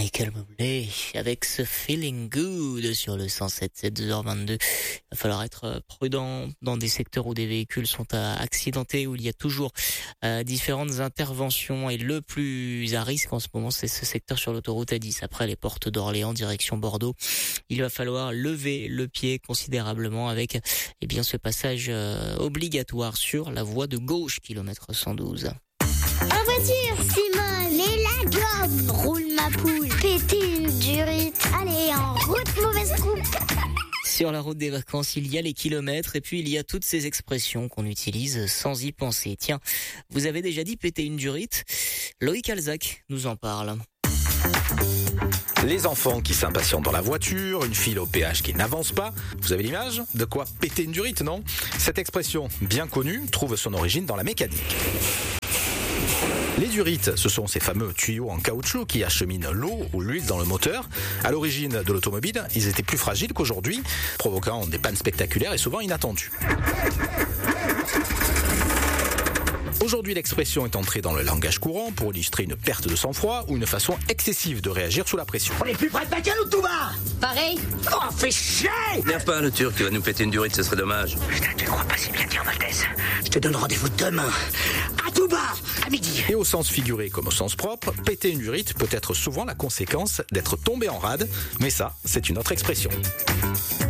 Michael Bublé avec ce Feeling Good sur le 107.7, 2h22. Il va falloir être prudent dans des secteurs où des véhicules sont accidentés, où il y a toujours différentes interventions, et le plus à risque en ce moment, c'est ce secteur sur l'autoroute A10 après les portes d'Orléans direction Bordeaux. Il va falloir lever le pied considérablement avec ce passage obligatoire sur la voie de gauche, kilomètre 112. En voiture, Simone, et la gomme, roule ma poule, péter une durite, allez en route, mauvaise coupe. Sur la route des vacances, il y a les kilomètres et puis il y a toutes ces expressions qu'on utilise sans y penser. Tiens, vous avez déjà dit péter une durite ? Loïc Alzac nous en parle. Les enfants qui s'impatientent dans la voiture, une file au péage qui n'avance pas. Vous avez l'image ? De quoi péter une durite, non ? Cette expression bien connue trouve son origine dans la mécanique. Les durites, ce sont ces fameux tuyaux en caoutchouc qui acheminent l'eau ou l'huile dans le moteur. À l'origine de l'automobile, ils étaient plus fragiles qu'aujourd'hui, provoquant des pannes spectaculaires et souvent inattendues. Aujourd'hui, l'expression est entrée dans le langage courant pour illustrer une perte de sang-froid ou une façon excessive de réagir sous la pression. On est plus près de Bacal ou de Touba ? Pareil. Oh, fais chier ! Viens pas, le Turc, qui va nous péter une durite, ce serait dommage. Putain, tu crois pas si bien dire, Maltese. Je te donne rendez-vous demain, à Touba, à midi. Et au sens figuré comme au sens propre, péter une durite peut être souvent la conséquence d'être tombé en rade, mais ça, c'est une autre expression.